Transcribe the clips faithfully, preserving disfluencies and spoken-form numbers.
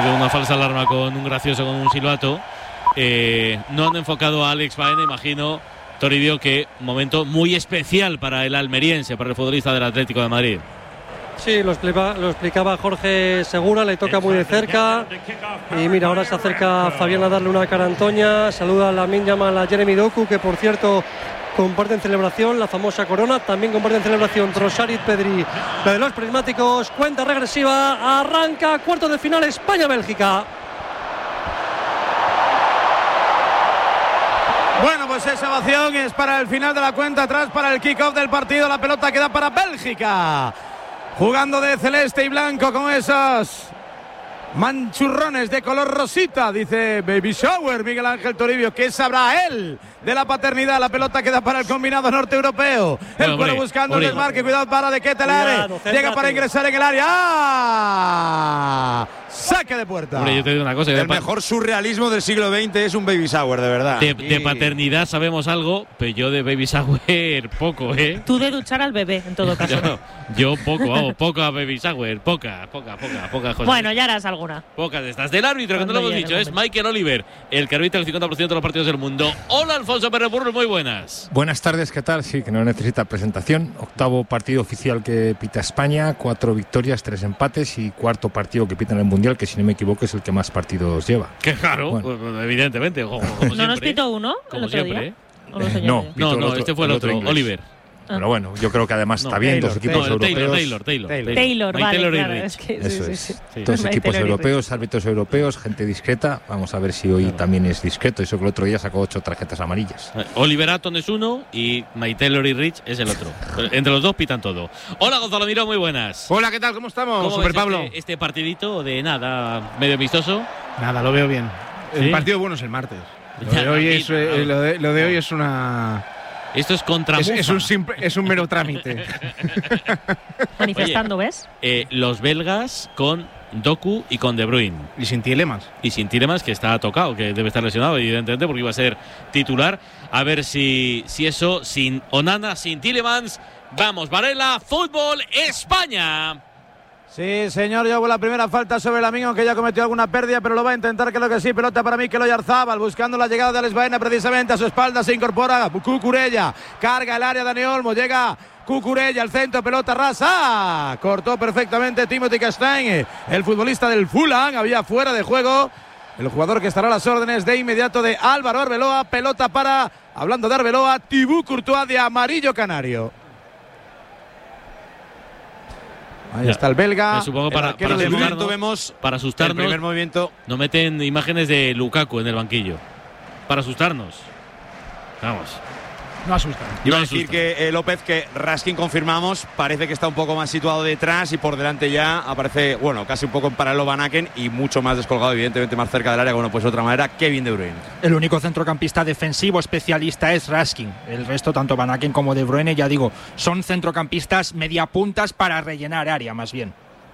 de una falsa alarma con un gracioso, con un silbato. Eh, no han enfocado a Alex Baena, imagino, Toribio, que momento muy especial para el almeriense, para el futbolista del Atlético de Madrid. Sí, lo explicaba, lo explicaba Jorge Segura, le toca muy de cerca. Y mira, ahora se acerca Fabián a darle una cara a Antoña. Saluda a Lamine Yamal, a Jeremy Doku, que por cierto comparten celebración, la famosa corona. También comparten celebración Trossard y Pedri, la de los prismáticos. Cuenta regresiva, arranca cuarto de final España-Bélgica. Bueno, pues esa ovación es para el final de la cuenta atrás, para el kick-off del partido. La pelota queda para Bélgica, jugando de celeste y blanco con esos manchurrones de color rosita. Dice Baby Shower Miguel Ángel Toribio. ¿Qué sabrá él de la paternidad? La pelota queda para el combinado norteeuropeo. El bueno, cuero buscando hombre, el desmarque. Cuidado para de Ketelare. Llega para ingresar en el área. ¡Ah! Saque de puerta. Hombre, yo te digo una cosa. El mejor surrealismo del siglo veinte es un Baby Shower, de verdad. De, de paternidad sabemos algo, pero yo de Baby Shower poco, ¿eh? Tú de duchar al bebé, en todo caso. Yo, yo poco, vamos, poca Baby Shower. Poca, poca, poca, poca cosas. Bueno, ya harás alguna. Pocas de estas. Del árbitro, que no Cuando lo hemos llegue dicho, el es momento. Michael Oliver, el que arbitra el cincuenta por ciento de los partidos del mundo. Hola, Alfonso Pérez Burro, muy buenas. Buenas tardes, ¿qué tal? Sí, que no necesita presentación. Octavo partido oficial que pita España, cuatro victorias, tres empates y cuarto partido que pita en el Mundial, que si no me equivoco es el que más partidos lleva. Qué claro, Bueno. pues, evidentemente. Como, como ¿No siempre. nos pitó uno el Como otro siempre. día? ¿O lo sé yo? No. No, Pitó el no, otro- este fue el el otro, otro inglés. Oliver. Pero bueno, yo creo que además No, está bien, Taylor, dos equipos No, el europeos. Taylor, Taylor, Taylor. Taylor. Taylor, Mike vale, Taylor y claro, Rich. es que, Eso sí, es. sí, sí. Sí. Dos Mike equipos Taylor y europeos, árbitros europeos, gente discreta. Vamos a ver si hoy también es discreto. Eso que el otro día sacó ocho tarjetas amarillas. Eh, Oliver Aton es uno y Mike Taylor y Rich es el otro. Entre los dos pitan todo. Hola, Gonzalo Miró, muy buenas. Hola, ¿qué tal? ¿Cómo estamos? ¿Cómo Super ves Pablo. Este, este partidito de nada, medio amistoso? Nada, lo veo bien. ¿Sí? El partido bueno es el martes. Lo Ya, de hoy aquí, es, eh, claro. lo de, lo de hoy es una. Esto es contra Es, Mufa. es un simple, es un mero trámite. Manifestando, ¿ves? Eh, los belgas con Doku y con De Bruyne. Y sin Tielemans. Y sin Tielemans, que está tocado, que debe estar lesionado, evidentemente, porque iba a ser titular. A ver si, si eso, sin Onana, sin Tielemans. Vamos, Varela, fútbol, España. Sí, señor, ya hubo la primera falta sobre el amigo, que ya cometió alguna pérdida, pero lo va a intentar, creo que sí. Pelota para Mikel Oyarzabal, buscando la llegada de Alex Baena, precisamente a su espalda se incorpora Cucurella, carga el área Dani Olmo, llega Cucurella al centro, pelota rasa, cortó perfectamente Timothy Castagne, el futbolista del Fulham, había fuera de juego el jugador que estará a las órdenes de inmediato de Álvaro Arbeloa. Pelota para, hablando de Arbeloa, Thibaut Courtois de amarillo canario. Ahí Ya. está el belga. Eh, supongo para, arquero para del de Bruno. asustarnos, vemos para el asustarnos primer movimiento. no meten imágenes de Lukaku en el banquillo. Para asustarnos. Vamos. No asusta. Iba a No decir asusta. que eh, López, que Raskin confirmamos, parece que está un poco más situado detrás y por delante ya aparece, bueno, casi un poco en paralelo Van Aken y mucho más descolgado, evidentemente más cerca del área, bueno, pues de otra manera, Kevin De Bruyne. El único centrocampista defensivo especialista es Raskin. El resto, tanto Van Aken como De Bruyne, ya digo, son centrocampistas mediapuntas para rellenar área, más bien.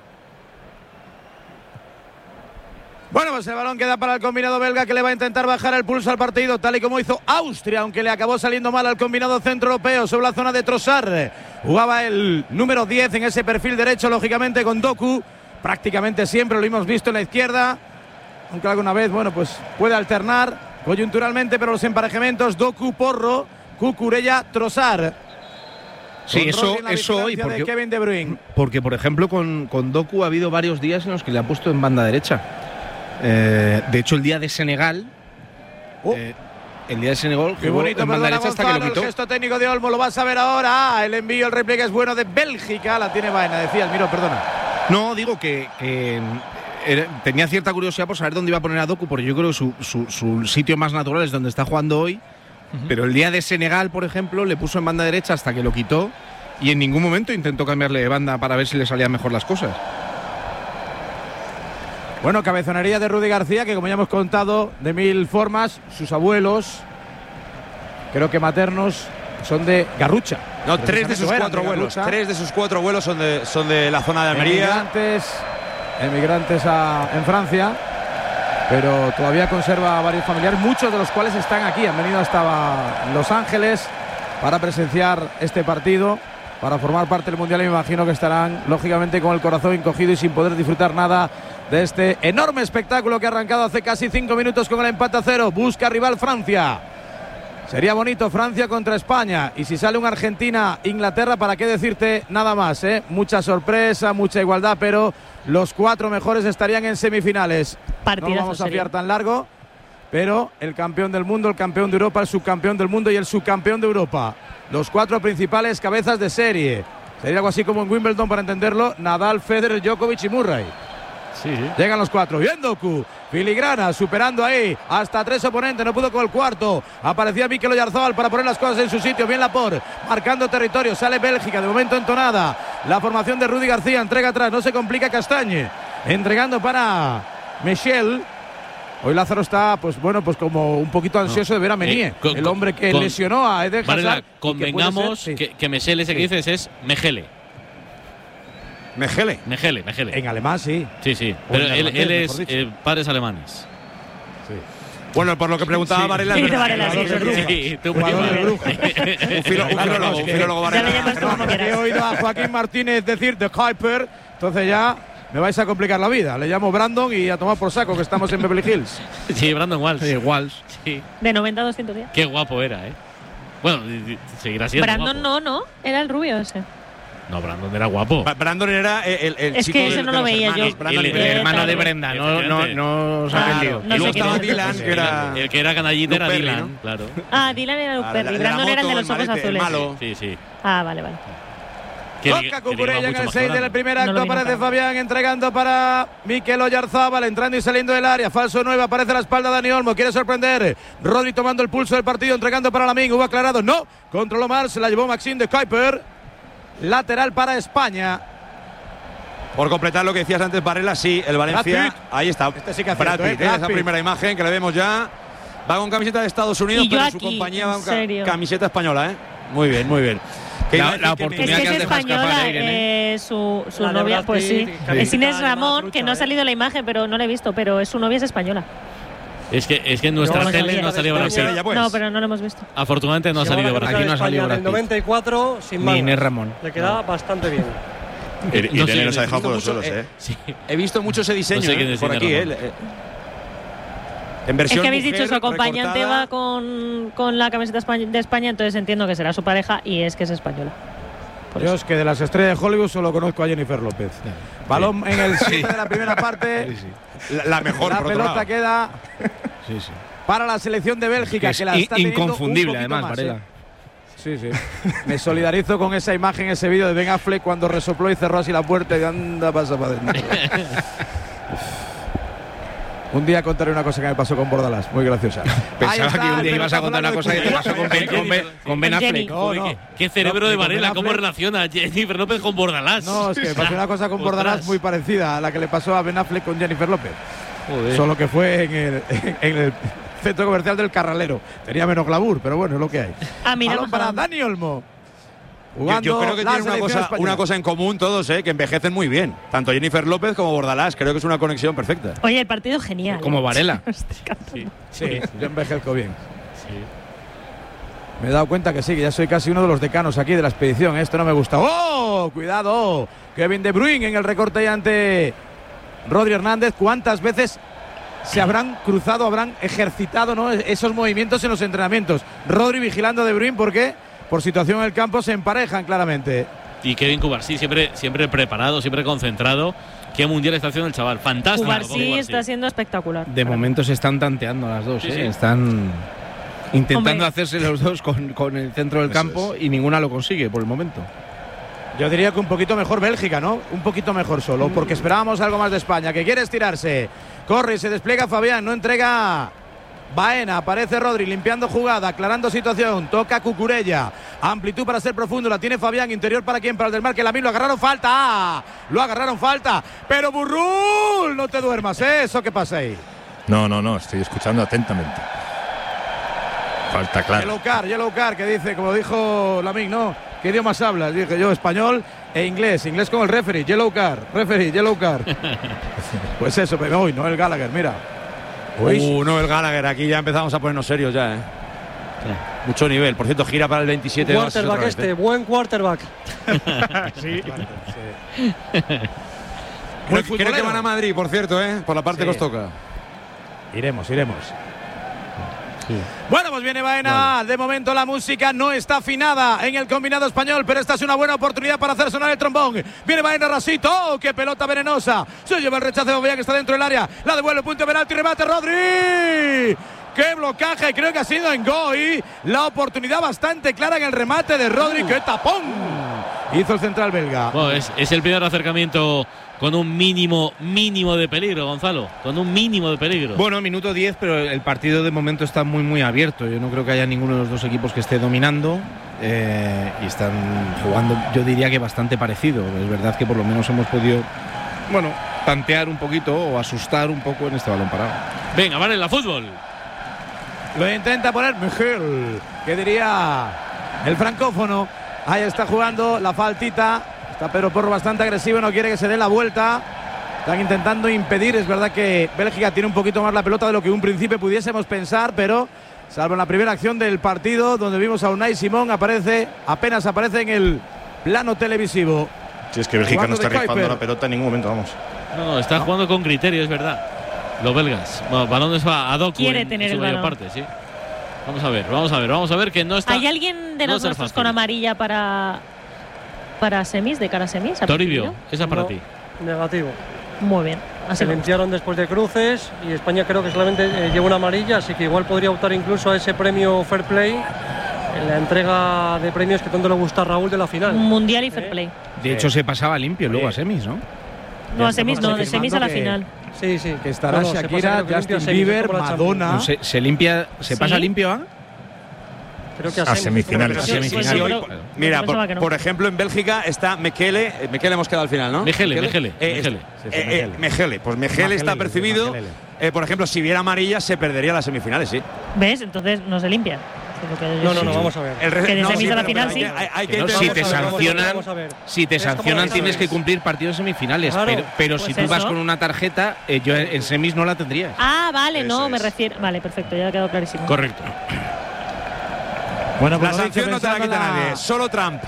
Bueno, pues el balón queda para el combinado belga, que le va a intentar bajar el pulso al partido, tal y como hizo Austria, aunque le acabó saliendo mal al combinado centroeuropeo sobre la zona de Trossard. Jugaba el número diez en ese perfil derecho, lógicamente con Doku. Prácticamente siempre lo hemos visto en la izquierda, aunque alguna vez, bueno, pues puede alternar coyunturalmente, pero los emparejamientos Doku, Porro, Cucurella, Trossard. Sí, Con eso, Rodri en la eso hoy. vigilancia de Porque, Kevin De Bruyne. porque, por ejemplo, con, con Doku ha habido varios días en los que le ha puesto en banda derecha. Eh, de hecho, el día de Senegal. Oh. eh, el día de Senegal Qué jugó bonito, en banda perdona, derecha hasta que lo Gonzalo, el quitó. gesto técnico de Olmo, lo vas a ver ahora. Ah, el envío, el repliegue es bueno de Bélgica, la tiene Baena, decías, miro, perdona. No, digo que, que era- tenía cierta curiosidad por saber dónde iba a poner a Doku, porque yo creo que su, su, su sitio más natural es donde está jugando hoy. Uh-huh. Pero el día de Senegal, por ejemplo, le puso en banda derecha hasta que lo quitó y en ningún momento intentó cambiarle de banda para ver si le salían mejor las cosas. Bueno, cabezonería de Rudy García, que como ya hemos contado de mil formas, sus abuelos, creo que maternos, son de Garrucha. No, tres de sus Eran cuatro de vuelos. Garrucha. Tres de sus cuatro vuelos son de, son de la zona de Almería. Emigrantes, emigrantes a- en Francia, pero todavía conserva varios familiares, muchos de los cuales están aquí. Han venido hasta Los Ángeles para presenciar este partido. para formar parte del Mundial y me imagino que estarán lógicamente con el corazón encogido y sin poder disfrutar nada de este enorme espectáculo que ha arrancado hace casi cinco minutos con el empate a cero. Busca rival Francia. Sería bonito Francia contra España, y si sale un Argentina-Inglaterra, ¿para qué decirte nada más? ¿eh? Mucha sorpresa, mucha igualdad, pero los cuatro mejores estarían en semifinales. Partidazo No vamos a sería. fiar tan largo, pero el campeón del mundo, el campeón de Europa, el subcampeón del mundo y el subcampeón de Europa. Los cuatro principales cabezas de serie. Sería algo así como en Wimbledon, para entenderlo: Nadal, Federer, Djokovic y Murray. Sí, sí. Llegan los cuatro. Bien Doku. Filigrana, superando ahí hasta tres oponentes. No pudo con el cuarto. Aparecía Mikel Oyarzabal para poner las cosas en su sitio. Bien Laporte, marcando territorio. Sale Bélgica, de momento entonada. La formación de Rudy García. Entrega atrás. No se complica Castagne. Entregando para Michel. Hoy Lázaro está, pues bueno, pues como un poquito ansioso No. de ver a Menier, Eh, con- el hombre que con- lesionó a Eden Hazard. Varela, y que puede convengamos ser, sí. que, que Mesel ese que Sí. dices es Mejele. Mejele. Mejele, Mejele. En alemán, sí. Sí, sí. O Pero en él, neerlandés, él mejor es dicho. eh, padres alemanes. Bueno, por lo que preguntaba Sí. Varela, Sí, es verdad. Varela, sí, Jugador de sí, Brujas. Sí, tú Jugador de primero. Brujas. Un, filo- un filólogo, un filólogo Ya Varela. le llamas tú como He quieras. oído a Joaquín Martínez decir The Kuiper, entonces ya me vais a complicar la vida. Le llamo Brandon y a tomar por saco, que estamos en Beverly Hills. Sí, Brandon Walsh. Sí, Walsh. Sí. De noventa a doscientos diez. Qué guapo era, ¿eh? Bueno, di- di- seguirá siendo Brandon guapo. no, no. Era el rubio ese. No, Brandon era guapo. Ba- Brandon era el, el Es chico que de- ese no de lo los veía hermanos. yo. Brandon El- y El Brenda. hermano de tarde. Brenda, no, no, Efectivamente. no os ha Claro. vendido. No y sé luego quién estaba es. Dylan, que era El que era canallita era Luke Perry, Dylan, ¿no? claro. Ah, Dylan era Luke Ah, Perry. de la- de la Brandon era el de moto, los el ojos malete, el azules. malo. Sí, sí. Ah, vale, vale. Que Toca diga- que Cucurella diga en mucho el más seis grande. del primer No lo acto. vi Aparece nunca. Fabián entregando para Mikel Oyarzabal, entrando y saliendo del área. Falso nueve, aparece a la espalda Dani Olmo. Quiere sorprender. Rodri tomando el pulso del partido, entregando para Lamine. Hubo aclarado, no. Controló mal, se la llevó Maxime de Kuiper. Lateral para España. Por completar lo que decías antes, Varela, sí, el Valencia. Brad Pitt. Ahí está. Este sí que Brad acierto, ¿eh? Pitt, ¿eh? Brad Esa Pitt. primera imagen que le vemos ya. Va con camiseta de Estados Unidos, Y yo pero en su aquí, compañía va en con ca- serio. camiseta española, ¿eh? Muy bien, muy bien. Que La- iba a decir la que oportunidad Es me- que que es has dejado escapar española, a Irene. eh, su, su La de novia, Brad pues sí. Pitt, Es camiseta Inés de la Ramón, trucha, que no ha ¿eh? salido la imagen, pero no la he visto, pero es su novia es española. Es que, es que en nuestra No, no tele sabía no ha de salido España. Brasil. Ya, pues. No, pero no lo hemos visto. Afortunadamente no ha Llevó salido la Brasil. camiseta Aquí no ha de salido España Brad del Pitt. noventa y cuatro sin Ni manga. Inés Ramón. Le queda bastante bien. Ir- No sé, Irene nos ha he dejado por los visto suelos, mucho, ¿eh? Sí. He visto mucho ese diseño No sé ¿eh? quién es por Irene aquí, ¿eh? Ramón. Eh, En versión Es que habéis dicho mujer, su acompañante recortada. va con, con la camiseta espa- de España, entonces entiendo que será su pareja y es que es española. Por Yo eso. es que de las estrellas de Hollywood solo conozco a Jennifer López. Balón en el siete de la primera parte. La, la mejor, La por otro pelota lado. queda Sí, sí. para la selección de Bélgica, Que es que la in- está teniendo inconfundible, un poquito además, más, Varela. ¿eh? Sí, sí. Me solidarizo con esa imagen, ese vídeo de Ben Affleck cuando resopló y cerró así la puerta y anda, pasa para adentro. Un día contaré una cosa que me pasó con Bordalás, muy graciosa. Ahí Pensaba está, que un el día ibas a pelotazo contar una largo de cosa que te Cucurella. pasó con Ben, con Ben, con Ben Con Jenny. Affleck. No, Joder, no. ¿Qué, qué cerebro No, de ni con Varela, Ben cómo Affleck. relaciona a Jennifer López con Bordalás. No, es que pasó una cosa con Bordalás Ostras. muy parecida a la que le pasó a Ben Affleck con Jennifer López. Joder. Solo que fue en el, en el centro comercial del Carralero. Tenía menos glamour, pero bueno, es lo que hay. Ah, mira, Balón baja. para Dani Olmo. Yo, Jugando yo creo que la tienen una selección cosa, española. una cosa en común todos, ¿eh? Que envejecen muy bien. Tanto Jennifer López como Bordalás. Creo que es una conexión perfecta. Oye, el partido genial. Como Varela. Estoy encantado. Sí, Sí, yo envejezco bien. sí. Me he dado cuenta que sí, que ya soy casi uno de los decanos aquí de la expedición. Esto no me gusta. ¡Oh! ¡Cuidado! Kevin De Bruyne en el recorte ahí ante Rodri Hernández. ¿Cuántas veces se habrán cruzado, habrán ejercitado, ¿no?, esos movimientos en los entrenamientos? Rodri vigilando a De Bruyne porque por situación en el campo se emparejan claramente. Y Kevin Cubarsí, siempre, siempre preparado, siempre concentrado. Qué mundial está haciendo el chaval. Fantástico. Cubarsí está siendo espectacular. De momento se están tanteando las dos, Sí, ¿eh? sí. Están intentando Hombre. hacerse los dos con, con el centro del Eso campo y ninguna lo consigue por el momento. Yo diría que un poquito mejor Bélgica, ¿no? Un poquito mejor solo, porque esperábamos algo más de España, que quiere estirarse. Corre, se despliega Fabián, no entrega Baena, aparece Rodri limpiando jugada, aclarando situación, toca Cucurella, amplitud para ser profundo, la tiene Fabián, interior para quién, para el del Mar, que Lamine lo agarraron, falta, ¡ah! Lo agarraron, falta, pero Burrul, no te duermas, ¿eh? ¿Eso qué pasa ahí? No, no, no, estoy escuchando atentamente. Falta claro. Yellow card, yellow card, que dice, como dijo Lamine, ¿no? ¿Qué idiomas hablas? Dije yo, español e inglés, inglés con el referee, yellow card, referee, yellow card. Pues eso, pero hoy, no el Gallagher, mira. Uy. Uh, no, el Gallagher. Aquí ya empezamos a ponernos serios ya, ¿eh? Sí. Mucho nivel. Por cierto, gira para el veintisiete. Quarterback este, ¿eh? Buen quarterback. Sí. Creo, creo que van a Madrid, por cierto, ¿eh? Por la parte Sí. que os toca. Iremos, iremos. Sí. Bueno, pues viene Baena. Vale. De momento la música no está afinada en el combinado español, pero esta es una buena oportunidad para hacer sonar el trombón. Viene Baena, Rasito. ¡Oh, qué pelota venenosa! Se lleva el rechazo de Bobellán, que está dentro del área. La devuelve, punto de penalti, remate, Rodri. ¡Qué blocaje! Creo que ha sido en Goy. La oportunidad bastante clara en el remate de Rodri. ¡Qué tapón! Hizo el central belga. Bueno, es, es el primer acercamiento con un mínimo, mínimo de peligro, Gonzalo. Con un mínimo de peligro. Bueno, minuto diez, pero el partido de momento está muy, muy abierto. Yo no creo que haya ninguno de los dos equipos que esté dominando. Eh, y están jugando, yo diría que bastante parecido. Es verdad que por lo menos hemos podido, bueno, tantear un poquito o asustar un poco en este balón parado. Venga, vale, la fútbol. Lo intenta poner Miguel, que diría el francófono. Ahí está jugando la faltita. Está Pedro Porro bastante agresivo, no quiere que se dé la vuelta. Están intentando impedir. Es verdad que Bélgica tiene un poquito más la pelota de lo que en un principio pudiésemos pensar, pero salvo en la primera acción del partido, donde vimos a Unai Simón, aparece, apenas aparece en el plano televisivo. Si es que Bélgica no está rifando Kuiper. la pelota en ningún momento, vamos. No, no, está jugando con criterio, es verdad. Los belgas. Bueno, balones va a Doku. Quiere en, tener en su el mayor balón. parte, sí. Vamos a ver, vamos a ver, vamos a ver que no está. ¿Hay alguien de no los va a ser nuestros fácil. con amarilla para, para semis, de cara a semis? ¿Ha Toribio, percibido? esa para No, ti. Negativo. Muy bien. Así Se me gusta. limpiaron después de cruces y España creo que solamente eh, lleva una amarilla, así que igual podría optar incluso a ese premio Fair Play en la entrega de premios que tanto le gusta a Raúl de la final. Mundial y Fair Play. De hecho, se pasaba limpio luego a semis, ¿no? No, a semis estamos no, de semis a la que- final. Sí, sí. Que estará No, no, se Shakira, pasa, creo que limpia Justin semis, Bieber, es como la Champions. Madonna. No, se, se limpia, se ¿Sí? pasa limpio a. Creo que a, A semis. semifinales. A Sí, semifinales. pues yo Hoy- creo- Mira, yo pensaba por, que no. por ejemplo, en Bélgica está Mekele. Eh, Mekele hemos quedado al final, ¿no? Mejele, Mejele, Eh, Mejele. Sí, sí, eh, eh, Mekele. Mejele. Pues Mejele está Makelele, percibido. Makelele. Eh, por ejemplo, si viera amarilla, se perdería las semifinales, sí. ¿Ves? Entonces no se limpian. Es lo que yo No, no, no, sí. vamos a ver. El re- Que de no, semis sí, a la pero- final, pero hay sí. que- Hay, hay que Que no, entender- si Vamos te a ver, vamos a ver, sancionan, vamos a ver. si te Es como sancionan la tienes que semis. cumplir partidos semifinales, Claro. pero, pero Pues si tú vas eso. con una tarjeta, eh, yo en semis no la tendrías. Ah, vale, no, Eso me es. refiero. Vale, perfecto, ya ha quedado clarísimo. Correcto. Bueno, La pues lo sanción dicho, no te la pensando quita en la- nadie, solo Trump.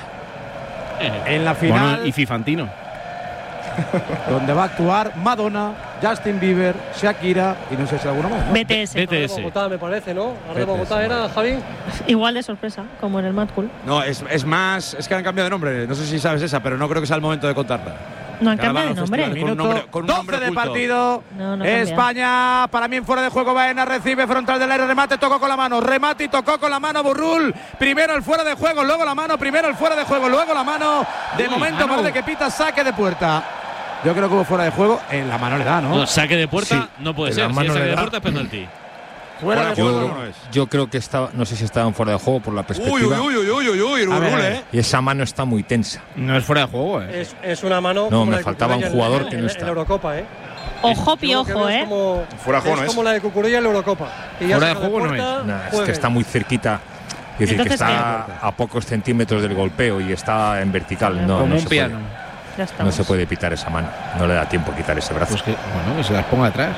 En la final, Bueno, y Fifantino. donde va a actuar Madonna, Justin Bieber, Shakira y no sé si alguno más, ¿no? B T S. B T S. Bogotá, me parece, ¿no? Ahora de B T S, Bogotá era, Javi. Igual de sorpresa, como en el Mad Cool. No, es, es más. Es que han cambiado de nombre. No sé si sabes esa, pero no creo que sea el momento de contarla. No han Que ahora cambiado van de al nombre. festival. Con un nombre- con un doce nombre de oculto. partido. No, no ha España, para mí en fuera de juego. Baena recibe frontal del área, remate, tocó con la mano. Remate y tocó con la mano Burrul. Primero el fuera de juego, luego la mano. Primero el fuera de juego, luego la mano. De Uy, momento mano. parece que pita saque de puerta. Yo creo que hubo fuera de juego. En la mano le da, ¿no? No, saque de puerta Sí, no puede en ser. la Si mano es saque le de da. puerta es penalti. Fuera de Yo, juego. no es. yo creo que estaba, no sé si estaban fuera de juego por la Uy, perspectiva. uy, uy, uy, uy, uy, A ver, Burul, a ver. eh. Y esa mano está muy tensa. No es fuera de juego, eh. Es, es una mano. No, como me la de faltaba un Cucurella en- jugador en- que no en- está. En la Eurocopa, ¿eh? Ojo, Yo lo que piojo, veo es ¿eh? Como, Fuera de juego es no es. como la de Cucurella en la Eurocopa. Que ya Fuera de saca juego no puerta, Nah, es juegue. que está muy cerquita. Es decir, Entonces, que está a pocos centímetros del golpeo y está en vertical. No, Como no un se piano. puede. Ya No estamos. se puede pitar esa mano. No le da tiempo a quitar ese brazo. Pues que, bueno, que se las ponga atrás.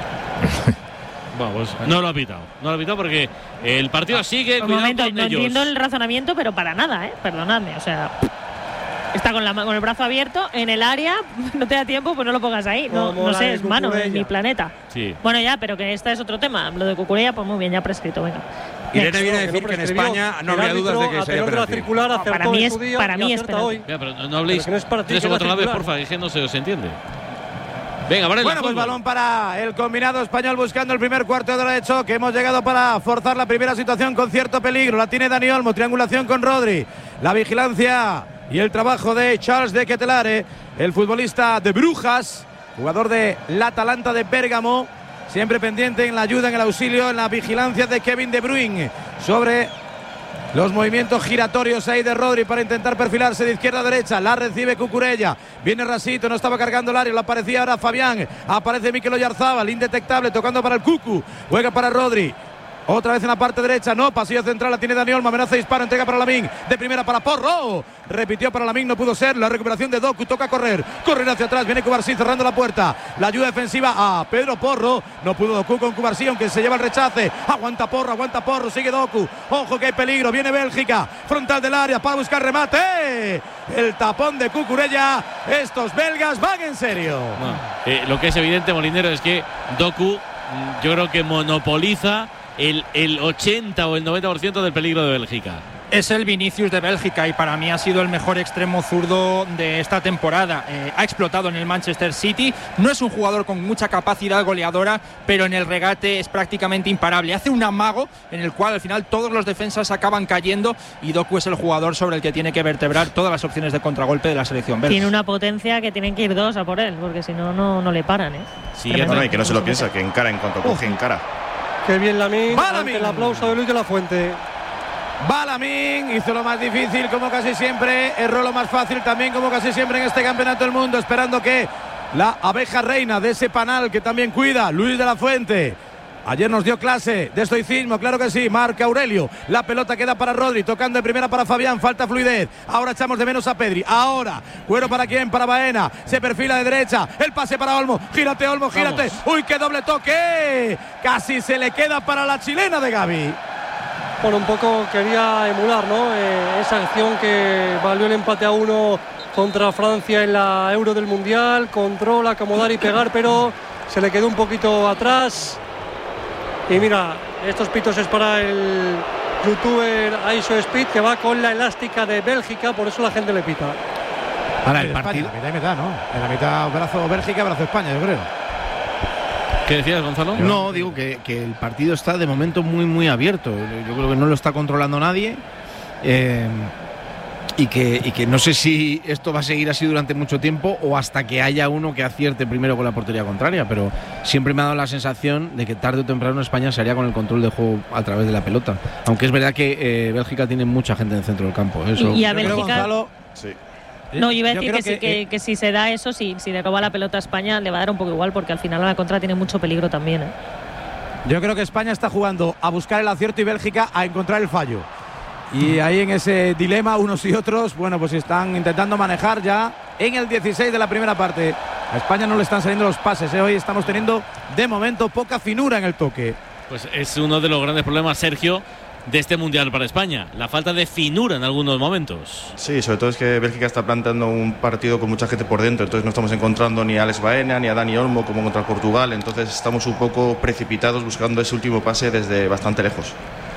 Vamos, no lo ha pitado. No lo ha pitado porque el partido sigue. Un Cuidado momento, con no ellos. entiendo el razonamiento, pero para nada, ¿eh? Perdonadme, o sea. Está con, la, ma- con el brazo abierto en el área, no te da tiempo, pues no lo pongas ahí. No, Como no la sé, de es mano en Cucurella. mi planeta. Sí. Bueno, ya, pero que este es otro tema. Lo de Cucurella, pues muy bien, ya prescrito, venga. Irene Next. viene a Que no decir que en prescribió. España no El habría dudas de árbitro, que a sería tenor de la penalti. circular, acertó para mí en es- su día para y mí es acierta penalti. hoy. Ya, pero no, no habléis Pero que no es para ti, tres que o es la cuatro a la vez, circular. porfa, que no se os entiende. Venga, vale. Bueno, pues balón para el combinado español buscando el primer cuarto de hora de choque. Hemos llegado para forzar la primera situación con cierto peligro. La tiene Dani Olmo, triangulación con Rodri. La vigilancia y el trabajo de Charles de Ketelare, el futbolista de Brujas, jugador de la Atalanta de Bérgamo, siempre pendiente en la ayuda, en el auxilio, en la vigilancia de Kevin De Bruyne sobre los movimientos giratorios ahí de Rodri para intentar perfilarse de izquierda a derecha. La recibe Cucurella. Viene Rasito, no estaba cargando el área. Lo aparecía ahora Fabián. Aparece Mikel Oyarzábal, indetectable, tocando para el Cucu. Juega para Rodri. Otra vez en la parte derecha, no, pasillo central, la tiene Dani Olmo, amenaza disparo, entrega para Lamine, de primera para Porro, repitió para Lamine, no pudo ser, la recuperación de Doku, toca correr, correr hacia atrás, viene Cubarsí cerrando la puerta, la ayuda defensiva a Pedro Porro, no pudo Doku con Cubarsí, aunque se lleva el rechace, aguanta Porro, aguanta Porro, sigue Doku, ojo que hay peligro, viene Bélgica, frontal del área para buscar remate, el tapón de Cucurella, estos belgas van en serio. Bueno, eh, lo que es evidente, Molinero, es que Doku, yo creo que monopoliza El, el ochenta o el noventa por ciento del peligro de Bélgica. Es el Vinicius de Bélgica y para mí ha sido el mejor extremo zurdo de esta temporada. Eh, ha explotado en el Manchester City. No es un jugador con mucha capacidad goleadora, pero en el regate es prácticamente imparable. Hace un amago en el cual al final todos los defensas acaban cayendo y Doku es el jugador sobre el que tiene que vertebrar todas las opciones de contragolpe de la selección belga. Tiene una potencia que tienen que ir dos a por él, porque si no, no, no le paran. ¿eh? Sí, no, no, y que no se lo piensa, que encara en cuanto coge, encara. Qué bien Lamine, Va ante Lamine. el aplauso de Luis de la Fuente. Va Lamine, hizo lo más difícil como casi siempre, erró lo más fácil también como casi siempre en este campeonato del mundo, esperando que la abeja reina de ese panal que también cuida, Luis de la Fuente. Ayer nos dio clase de estoicismo, claro que sí, marca Aurelio, la pelota queda para Rodri, tocando de primera para Fabián, falta fluidez, ahora echamos de menos a Pedri, ahora, Cuero para quién, para Baena, se perfila de derecha, el pase para Olmo, gírate Olmo, gírate, Vamos. Uy, qué doble toque, casi se le queda para la chilena de Gavi. Bueno, un poco quería emular, ¿no? Eh, esa acción que valió el empate a uno contra Francia en la Euro del Mundial, control, acomodar y pegar, pero se le quedó un poquito atrás. Y mira, estos pitos es para el youtuber Aiso Speed, que va con la elástica de Bélgica, por eso la gente le pita. Ahora el partido. España, la mitad y mitad, ¿no? En la mitad brazo Bélgica, brazo España, yo creo. ¿Qué decías, Gonzalo? No, digo que, que el partido está de momento muy, muy abierto. Yo creo que no lo está controlando nadie. Eh, y, que, y que no sé si esto va a seguir así durante mucho tiempo o hasta que haya uno que acierte primero con la portería contraria. Pero siempre me ha dado la sensación de que tarde o temprano España se haría con el control del juego a través de la pelota. Aunque es verdad que eh, Bélgica tiene mucha gente en el centro del campo. Eso. Y, y a Bélgica. Gonzalo, sí. No, yo iba a decir yo que, que, sí, que, eh, que si se da eso, si, si le roba la pelota a España, le va a dar un poco igual, porque al final a la contra tiene mucho peligro también. ¿eh? Yo creo que España está jugando a buscar el acierto y Bélgica a encontrar el fallo. Y ahí en ese dilema, unos y otros, bueno, pues están intentando manejar ya en el dieciséis de la primera parte. A España no le están saliendo los pases, ¿eh? Hoy estamos teniendo, de momento, poca finura en el toque. Pues es uno de los grandes problemas, Sergio, de este Mundial para España, la falta de finura en algunos momentos. Sí, sobre todo es que Bélgica está planteando un partido con mucha gente por dentro, entonces no estamos encontrando ni a Alex Baena ni a Dani Olmo como contra Portugal, entonces estamos un poco precipitados buscando ese último pase desde bastante lejos.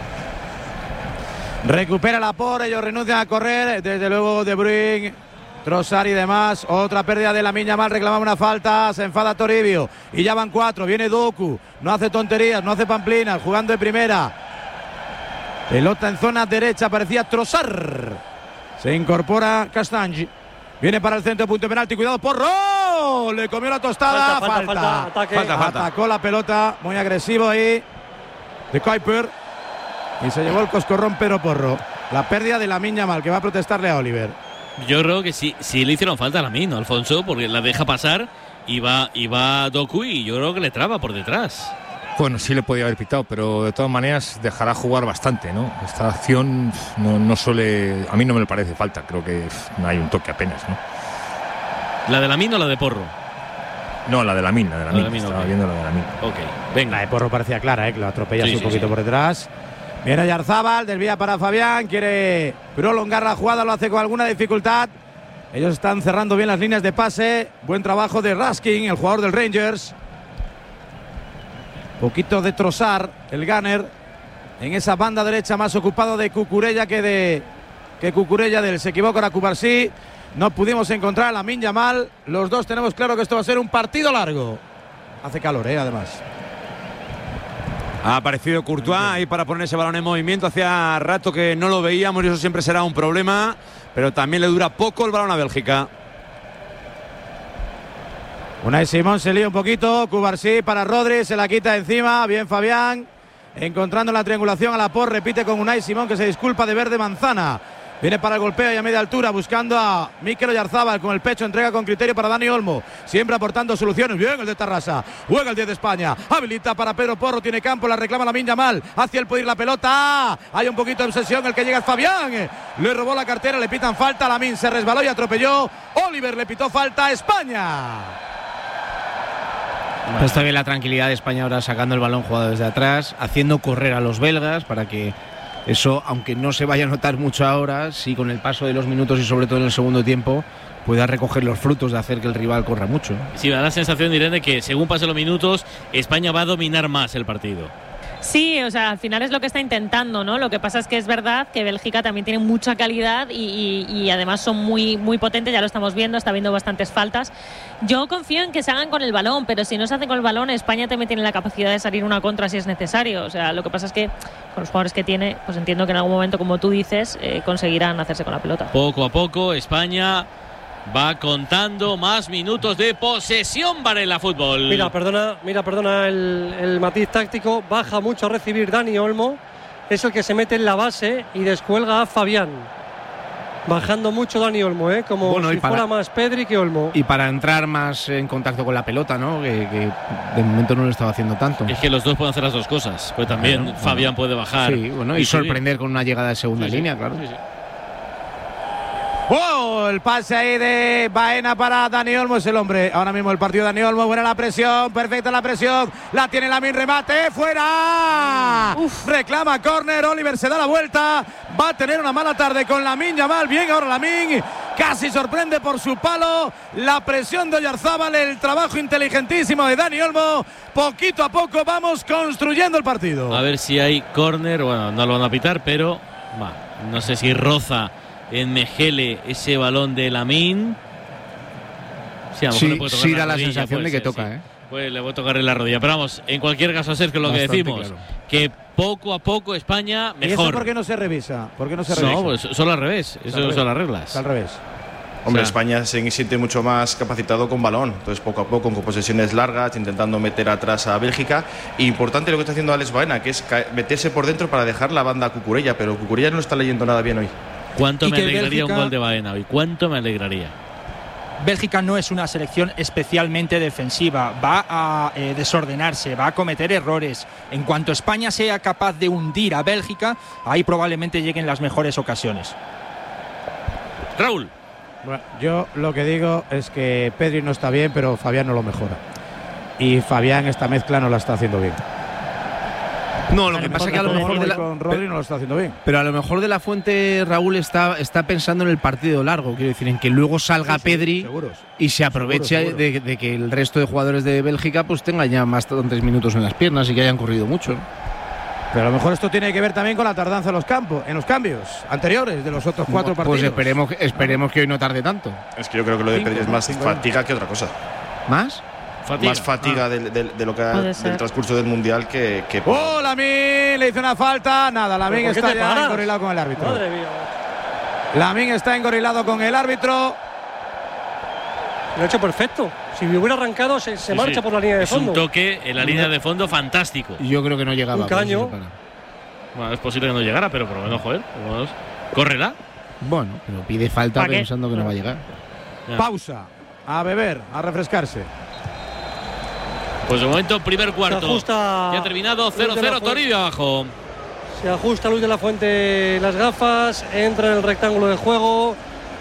Recupera la por, ellos renuncian a correr, desde luego De Bruyne, Trossard y demás. Otra pérdida de Lamine Yamal, reclamaba una falta, se enfada Toribio y ya van cuatro, viene Doku, no hace tonterías, no hace pamplinas, jugando de primera. Pelota en zona derecha, parecía Trossard. Se incorpora Castangi. Viene para el centro, punto de penalti, cuidado, Porro, le comió la tostada, Falta, falta, falta, falta, ataque. falta, falta. Atacó la pelota, muy agresivo ahí de Kuiper. Y se llevó el coscorrón Pedro Porro. La pérdida de Lamine Yamal, que va a protestarle a Oliver. Yo creo que sí, sí le hicieron falta a Lamine, ¿no, Alfonso? Porque la deja pasar y va, y va Doku y yo creo que le traba por detrás. Bueno, sí le podía haber pitado, pero de todas maneras dejará jugar bastante, ¿no? Esta acción no, no suele... A mí no me parece falta, creo que no hay un toque apenas, ¿no? ¿La de Lamine o la de Porro? No, la de Lamine, la de Lamine, Lamine, estaba okay. viendo la de Lamine. Ok, venga. La de Porro parecía clara, ¿eh? Que lo atropella Sí, un sí, poquito sí. por detrás. Viene Yarzábal, desvía para Fabián, quiere prolongar la jugada, lo hace con alguna dificultad. Ellos están cerrando bien las líneas de pase. Buen trabajo de Raskin, el jugador del Rangers. Poquito de Trossard, el gunner, en esa banda derecha, más ocupado de Cucurella que de que Cucurella del se equivoca a Cubarsí. No pudimos encontrar a Lamine Yamal. Los dos tenemos claro que esto va a ser un partido largo. Hace calor, ¿eh? Además. Ha aparecido Courtois ahí para poner ese balón en movimiento. Hacía rato que no lo veíamos y eso siempre será un problema. Pero también le dura poco el balón a Bélgica. Unai Simón se lía un poquito. Cubarsí para Rodri, se la quita encima. Bien Fabián. Encontrando la triangulación a la por. Repite con Unai Simón, que se disculpa de verde manzana. Viene para el golpeo y a media altura buscando a Mikel Oyarzábal con el pecho, entrega con criterio para Dani Olmo, siempre aportando soluciones. Bien el de Tarrasa, juega el diez de España, habilita para Pedro Porro, tiene campo, la reclama Lamine Yamal, hacia él puede ir la pelota, hay un poquito de obsesión, el que llega es Fabián, le robó la cartera, le pitan falta, Lamine se resbaló y atropelló, Oliver le pitó falta a España. Bueno. Está bien la tranquilidad de España ahora sacando el balón jugado desde atrás, haciendo correr a los belgas para que eso, aunque no se vaya a notar mucho ahora, sí con el paso de los minutos y sobre todo en el segundo tiempo, pueda recoger los frutos de hacer que el rival corra mucho. Sí, me da la sensación, Irene, que según pasen los minutos, España va a dominar más el partido. Sí, o sea, al final es lo que está intentando, ¿no? Lo que pasa es que es verdad que Bélgica también tiene mucha calidad y, y, y además son muy, muy potentes, ya lo estamos viendo, está habiendo bastantes faltas. Yo confío en que se hagan con el balón, pero si no se hacen con el balón, España también tiene la capacidad de salir una contra si es necesario. O sea, lo que pasa es que con los jugadores que tiene, pues entiendo que en algún momento, como tú dices, eh, conseguirán hacerse con la pelota. Poco a poco, España va contando más minutos de posesión para el fútbol. Mira, perdona, mira, perdona el, el matiz táctico. Baja mucho a recibir Dani Olmo. Es el que se mete en la base y descuelga a Fabián. Bajando mucho Dani Olmo, ¿eh? Como bueno, si para, fuera más Pedri que Olmo. Y para entrar más en contacto con la pelota, ¿no? Que, que de momento no lo estaba haciendo tanto. Es que los dos pueden hacer las dos cosas. Pues también bueno, Fabián bueno. puede bajar. Sí, bueno, y, y sorprender con una llegada de segunda sí, línea, sí. claro. Sí, sí. ¡Oh! El pase ahí de Baena para Dani Olmo, es el hombre. Ahora mismo el partido de Dani Olmo, buena la presión, perfecta la presión. La tiene Lamine, remate, ¡fuera! Uf. Reclama córner, Oliver se da la vuelta. Va a tener una mala tarde con Lamine Yamal. Bien ahora Lamine, casi sorprende por su palo. La presión de Oyarzábal, el trabajo inteligentísimo de Dani Olmo. Poquito a poco vamos construyendo el partido. A ver si hay córner, bueno, no lo van a pitar, pero bah, no sé si roza en Mejele ese balón de Lamine. Sí, a lo mejor sí, le puede tocar sí la da rodilla, la sensación de que ser, toca, sí. ¿eh? Pues le voy a tocar en la rodilla. Pero vamos, en cualquier caso, Sergio, lo Bastante que decimos, claro. que poco a poco España mejor. ¿Y eso por qué no se revisa? ¿Por qué no se revisa? No, pues solo al revés. Eso no son las reglas. Al revés. Hombre, o sea, España se siente mucho más capacitado con balón. Entonces, poco a poco, con posesiones largas, intentando meter atrás a Bélgica. E importante lo que está haciendo Alex Baena, que es meterse por dentro para dejar la banda a Cucurella. Pero Cucurella no está leyendo nada bien hoy. ¿Cuánto me alegraría Bélgica, un gol de Baena hoy? ¿Cuánto me alegraría? Bélgica no es una selección especialmente defensiva, va a eh, desordenarse, va a cometer errores. En cuanto España sea capaz de hundir a Bélgica, ahí probablemente lleguen las mejores ocasiones. Raúl. Bueno, yo lo que digo es que Pedri no está bien, pero Fabián no lo mejora. Y Fabián esta mezcla no la está haciendo bien. No, lo que pasa es que a lo mejor de la, con Rodri no lo está haciendo bien. Pero a lo mejor de la Fuente, Raúl está, está pensando en el partido largo, quiero decir, en que luego salga sí, sí, Pedri seguros. y se aproveche seguro, seguro. De, de que el resto de jugadores de Bélgica pues tengan ya más de tres minutos en las piernas y que hayan corrido mucho. Pero a lo mejor esto tiene que ver también con la tardanza en los campos, en los cambios anteriores de los otros cuatro pues partidos. Pues esperemos, esperemos que hoy no tarde tanto. Es que yo creo que lo de Pedri es más fatiga que otra cosa. ¿Más? Fatiga. Más fatiga ah. de, de, de lo que ha, del transcurso del Mundial que... que ¡Oh, Lamine! Le hizo una falta. Nada, Lamine está ya engorilado con el árbitro. Madre mía. Lamine está engorilado con el árbitro. Lo ha hecho perfecto. Si me hubiera arrancado, se, se sí, marcha sí. por la línea de es fondo. Es un toque en la línea de fondo fantástico. Yo creo que no llegaba. Un caño. Bueno, es posible que no llegara, pero por lo menos, joder, por lo menos, córrela. Bueno, pero pide falta pensando que no va a llegar. Ya. Pausa. A beber, a refrescarse. Pues de momento, primer cuarto. Ya ha terminado, cero cero, Toribio abajo. Se ajusta Luis de la Fuente las gafas, entra en el rectángulo de juego.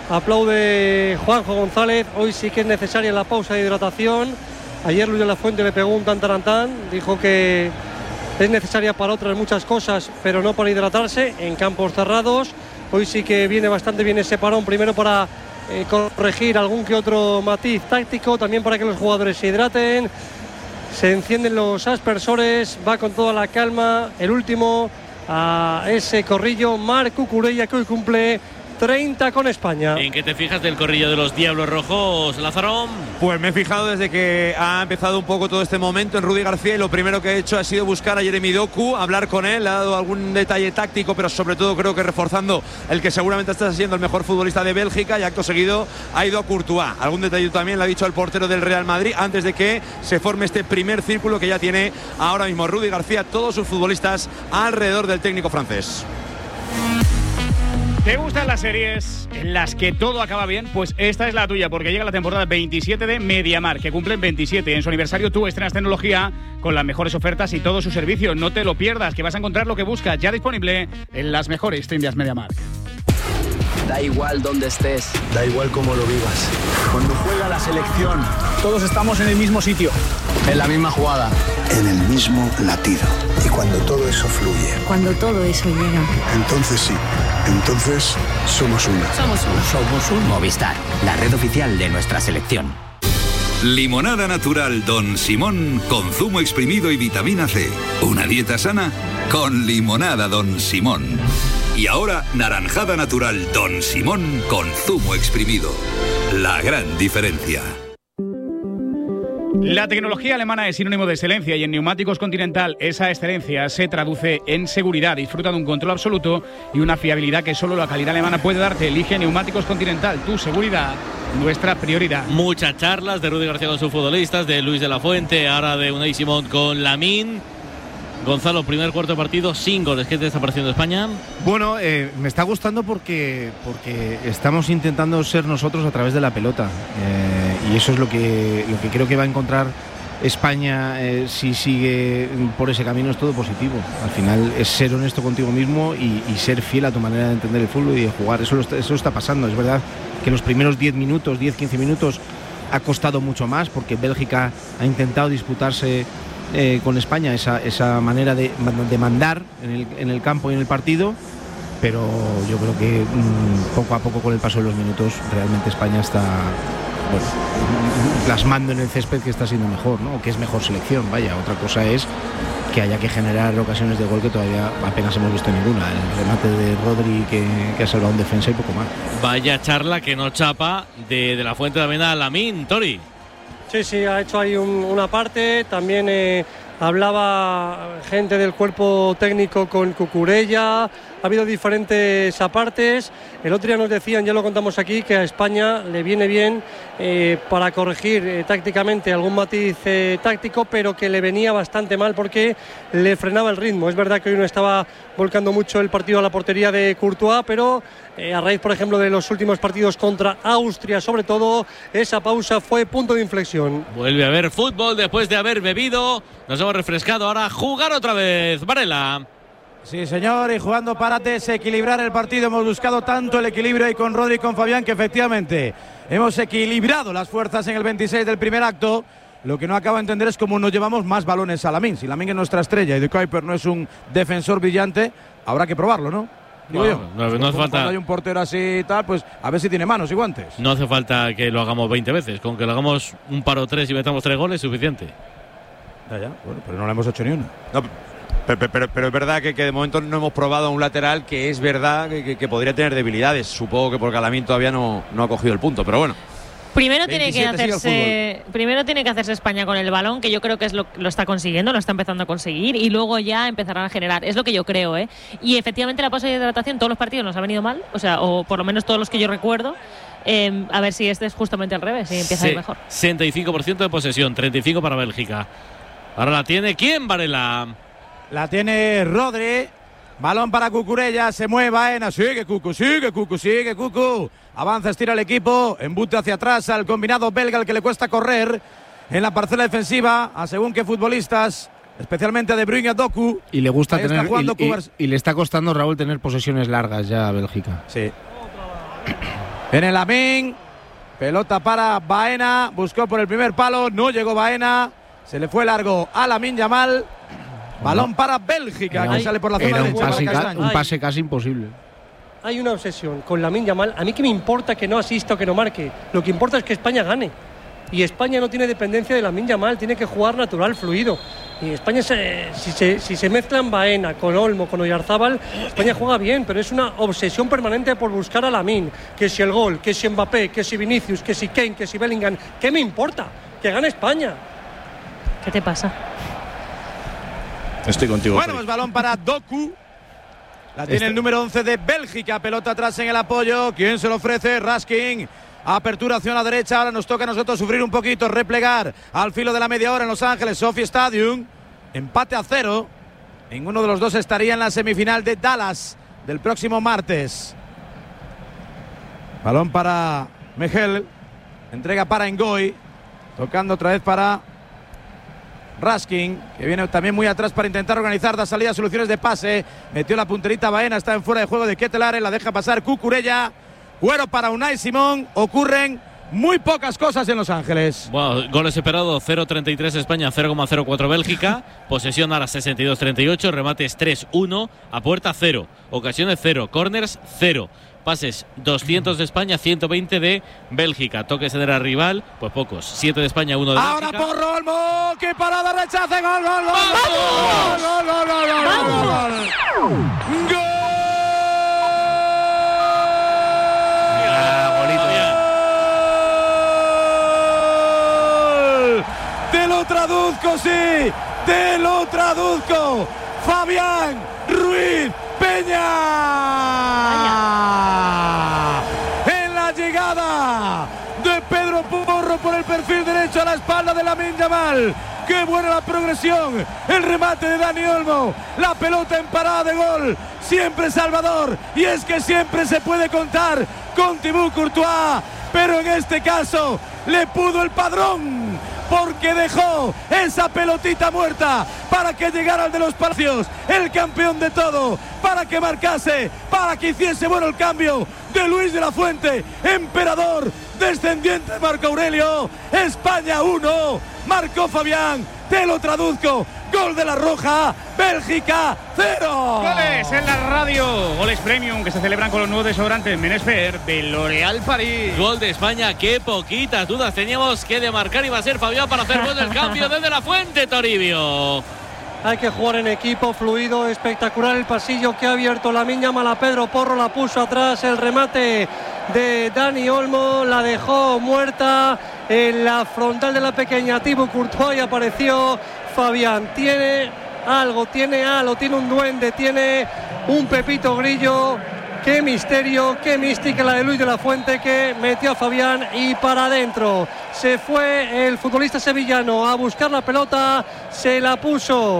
Aplaude Juanjo González. Hoy sí que es necesaria la pausa de hidratación. Ayer Luis de la Fuente le pegó un tantarantán. Dijo que es necesaria para otras muchas cosas, pero no para hidratarse en campos cerrados. Hoy sí que viene bastante bien ese parón. Primero para eh, corregir algún que otro matiz táctico. También para que los jugadores se hidraten. Se encienden los aspersores, va con toda la calma. El último a ese corrillo, Marc Cucurella, que hoy cumple treinta con España. ¿En qué te fijas del corrillo de los Diablos Rojos, Lázaro? Pues me he fijado desde que ha empezado un poco todo este momento en Rudi García, y lo primero que he hecho ha sido buscar a Jeremy Doku, hablar con él, le ha dado algún detalle táctico, pero sobre todo creo que reforzando el que seguramente está siendo el mejor futbolista de Bélgica, y acto seguido ha ido a Courtois. Algún detalle también le ha dicho al portero del Real Madrid antes de que se forme este primer círculo que ya tiene ahora mismo Rudi García, todos sus futbolistas alrededor del técnico francés. ¿Te gustan las series en las que todo acaba bien? Pues esta es la tuya, porque llega la temporada veintisiete de MediaMarkt, que cumplen veintisiete. En su aniversario tú estrenas tecnología con las mejores ofertas y todo su servicio. No te lo pierdas, que vas a encontrar lo que buscas, ya disponible en las mejores tiendas MediaMarkt. Da igual dónde estés, da igual cómo lo vivas. Cuando juega la selección, todos estamos en el mismo sitio, en la misma jugada, en el mismo latido. Y cuando todo eso fluye, cuando todo eso llega, entonces sí, entonces somos una. Somos uno. Somos un Movistar, la red oficial de nuestra selección. Limonada natural Don Simón con zumo exprimido y vitamina C. Una dieta sana con limonada Don Simón. Y ahora, naranjada natural Don Simón con zumo exprimido. La gran diferencia. La tecnología alemana es sinónimo de excelencia y en Neumáticos Continental esa excelencia se traduce en seguridad. Disfruta de un control absoluto y una fiabilidad que solo la calidad alemana puede darte. Elige Neumáticos Continental, tu seguridad, nuestra prioridad. Muchas charlas de Rudy García con sus futbolistas, de Luis de la Fuente, ahora de Unai Simón con Lamine. Gonzalo, primer cuarto de partido, sin goles. ¿Qué te está pareciendo España? Bueno, eh, me está gustando porque, porque estamos intentando ser nosotros a través de la pelota. Eh, y eso es lo que, lo que creo que va a encontrar España eh, si sigue por ese camino. Es todo positivo. Al final es ser honesto contigo mismo y, y ser fiel a tu manera de entender el fútbol y de jugar. Eso, lo está, eso está pasando. Es verdad que los primeros diez minutos, diez quince minutos ha costado mucho más porque Bélgica ha intentado disputarse Eh, con España esa, esa manera de, de mandar en el, en el campo y en el partido, pero yo creo que mmm, poco a poco con el paso de los minutos realmente España está bueno, plasmando en el césped que está siendo mejor, ¿no? O que es mejor selección. Vaya, otra cosa es que haya que generar ocasiones de gol que todavía apenas hemos visto ninguna. El remate de Rodri que, que ha salvado un defensa y poco más. Vaya charla que no chapa de, de la Fuente de Avena a Lamine, Tori. Sí, sí, ha hecho ahí un, una parte, también eh, hablaba gente del cuerpo técnico con Cucurella, ha habido diferentes apartes. El otro día nos decían, ya lo contamos aquí, que a España le viene bien eh, para corregir eh, tácticamente algún matiz eh, táctico, pero que le venía bastante mal porque le frenaba el ritmo. Es verdad que hoy no estaba volcando mucho el partido a la portería de Courtois, pero eh, a raíz, por ejemplo, de los últimos partidos contra Austria, sobre todo, esa pausa fue punto de inflexión. Vuelve a haber fútbol después de haber bebido, nos hemos refrescado, ahora jugar otra vez. Varela. Sí, señor, y jugando para desequilibrar el partido. Hemos buscado tanto el equilibrio ahí con Rodri y con Fabián que efectivamente hemos equilibrado las fuerzas en el veintiséis del primer acto. Lo que no acabo de entender es cómo nos llevamos más balones a Lamine. Si Lamine es nuestra estrella y De Kuyper no es un defensor brillante, habrá que probarlo, ¿no? Digo bueno, yo. No, no hace falta. Cuando hay un portero así y tal, pues a ver si tiene manos y guantes. No hace falta que lo hagamos veinte veces. Con que lo hagamos un par o tres y metamos tres goles es suficiente. Ya, ya. Bueno, pero no le hemos hecho ni una. No, pero, pero, pero es verdad que, que de momento no hemos probado un lateral que es verdad que, que, que podría tener debilidades. Supongo que porque Lamine todavía no, no ha cogido el punto, pero bueno. Primero tiene que hacerse primero tiene que hacerse España con el balón, que yo creo que es lo, lo está consiguiendo, lo está empezando a conseguir, y luego ya empezarán a generar. Es lo que yo creo, ¿eh? Y efectivamente la pausa de hidratación, todos los partidos nos ha venido mal, o sea, o por lo menos todos los que yo recuerdo. Eh, a ver si este es justamente al revés, y empieza sí, a ir mejor. sesenta y cinco por ciento de posesión, treinta y cinco por ciento para Bélgica. Ahora la tiene, ¿quién, Varela? La tiene Rodri. Balón para Cucurella, se mueve Baena, sigue Cucu, sigue Cucu, sigue Cucu. Avanza, estira el equipo, embute hacia atrás al combinado belga, al que le cuesta correr en la parcela defensiva, a según qué futbolistas, especialmente a De Bruyne y a Doku. Y le gusta tener, y, y, y le está costando, Raúl, tener posesiones largas ya a Bélgica. Sí. En el Lamine, pelota para Baena, buscó por el primer palo, no llegó Baena, se le fue largo a Lamine Yamal. Balón para Bélgica, era, que sale por la zona era derecha. Un pase, ca un pase casi imposible. Hay una obsesión con Lamine Yamal. A mí que me importa que no asista o que no marque. Lo que importa es que España gane. Y España no tiene dependencia de Lamine Yamal, tiene que jugar natural, fluido. Y España, se, si, se, si se mezclan Baena con Olmo, con Oyarzábal, España juega bien, pero es una obsesión permanente por buscar a Lamine. Que si el gol, que si Mbappé, que si Vinicius, que si Kane, que si Bellingham. ¿Qué me importa? Que gane España. ¿Qué te pasa? Estoy contigo. Bueno, pues balón para Doku. La tiene este. el número once de Bélgica. Pelota atrás en el apoyo. ¿Quién se lo ofrece? Raskin. Apertura hacia la derecha. Ahora nos toca a nosotros sufrir un poquito. Replegar al filo de la media hora en Los Ángeles. Sophie Stadium. Empate a cero. Ninguno de los dos estaría en la semifinal de Dallas del próximo martes. Balón para Mejel. Entrega para Ngoy. Tocando otra vez para Raskin, que viene también muy atrás para intentar organizar la salida, soluciones de pase. Metió la punterita Baena, está en fuera de juego de Ketelaere, la deja pasar Cucurella. Cuero para Unai Simón. Ocurren muy pocas cosas en Los Ángeles. Bueno, goles esperados cero coma treinta y tres España, cero coma cero cuatro Bélgica. Posesión ahora sesenta y dos treinta y ocho, remates tres uno, a puerta cero, ocasiones cero, corners cero. Pases doscientos de España, ciento veinte de Bélgica. Toques en el rival, pues pocos. siete de España, uno de Ahora Bélgica. por Olmo, que parada, rechace, gol, gol, gol, gol, gol, gol, gol, gol, gol, gol. Te lo traduzco, sí, te lo traduzco. Fabián Ruiz Peña. En la llegada de Pedro Porro por el perfil derecho a la espalda de Lamine Yamal. Qué buena la progresión, el remate de Dani Olmo, la pelota en parada de gol, siempre Salvador, y es que siempre se puede contar con Thibaut Courtois, pero en este caso le pudo el padrón, porque dejó esa pelotita muerta para que llegara el de los Palacios, el campeón de todo, para que marcase, para que hiciese bueno el cambio de Luis de la Fuente, emperador, descendiente de Marco Aurelio. España uno, marcó Fabián, te lo traduzco, gol de la Roja, Bélgica cero. Goles en la radio, goles premium que se celebran con los nuevos desodorantes Menesfer de L'Oréal París. Gol de España, qué poquitas dudas teníamos que de marcar iba a ser Fabián para hacer gol del cambio desde la Fuente, Toribio. Hay que jugar en equipo, fluido, espectacular el pasillo que ha abierto Lamine Yamal a Pedro Porro, la puso atrás, el remate de Dani Olmo, la dejó muerta en la frontal de la pequeña Thibaut Courtois y apareció Fabián. Tiene algo, tiene algo, tiene un duende, tiene un Pepito Grillo. Qué misterio, qué mística la de Luis de la Fuente, que metió a Fabián y para adentro. Se fue el futbolista sevillano a buscar la pelota, se la puso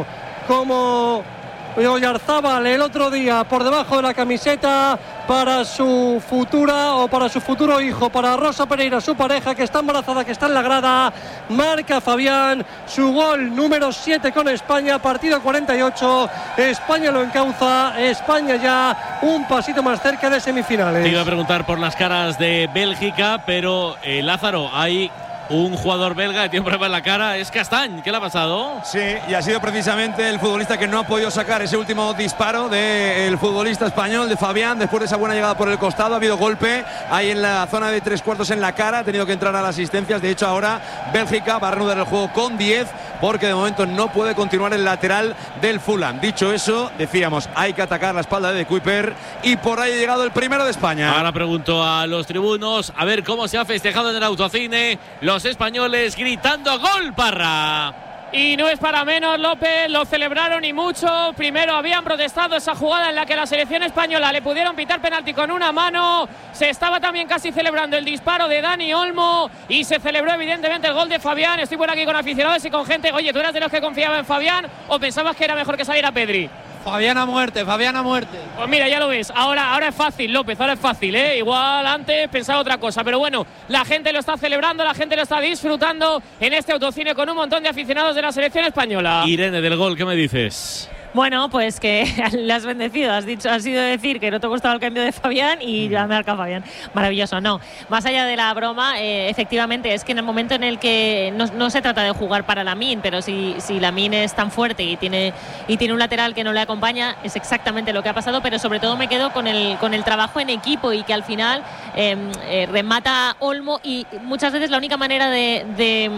como Oyarzábal el otro día por debajo de la camiseta para su futura o para su futuro hijo, para Rosa Pereira, su pareja, que está embarazada, que está en la grada. Marca Fabián su gol número siete con España, partido cuarenta y ocho. España lo encauza, España ya un pasito más cerca de semifinales. Te iba a preguntar por las caras de Bélgica, pero eh, Lázaro, hay un jugador belga que tiene un problema en la cara, es Castañ. ¿Qué le ha pasado? Sí, y ha sido precisamente el futbolista que no ha podido sacar ese último disparo del futbolista español, de Fabián, después de esa buena llegada por el costado. Ha habido golpe ahí en la zona de tres cuartos en la cara, ha tenido que entrar a las asistencias. De hecho, ahora Bélgica va a reanudar el juego con diez, porque de momento no puede continuar el lateral del Fulham. Dicho eso, decíamos, hay que atacar la espalda de De Kuyper, y por ahí ha llegado el primero de España. Ahora pregunto a los tribunos a ver cómo se ha festejado en el autocine los españoles gritando ¡Gol, Parra! Y no es para menos, López, lo celebraron y mucho. Primero habían protestado esa jugada en la que la selección española le pudieron pitar penalti con una mano. Se estaba también casi celebrando el disparo de Dani Olmo y se celebró evidentemente el gol de Fabián. Estoy por aquí con aficionados y con gente. Oye, ¿tú eras de los que confiaba en Fabián o pensabas que era mejor que saliera Pedri? Fabián a muerte, Fabián a muerte. Pues mira, ya lo ves, ahora, ahora es fácil, López, ahora es fácil, ¿eh? Igual antes pensaba otra cosa, pero bueno, la gente lo está celebrando, la gente lo está disfrutando en este autocine con un montón de aficionados de la selección española. Irene, del gol, ¿qué me dices? Bueno, pues que le has bendecido, has dicho, has sido decir que no te gustaba el cambio de Fabián y ya me marca Fabián. Maravilloso, no. Más allá de la broma, eh, efectivamente, es que en el momento en el que no, no se trata de jugar para Lamine, pero si, si Lamine es tan fuerte y tiene, y tiene un lateral que no le acompaña, es exactamente lo que ha pasado, pero sobre todo me quedo con el, con el trabajo en equipo y que al final eh, eh, remata Olmo y muchas veces la única manera de... de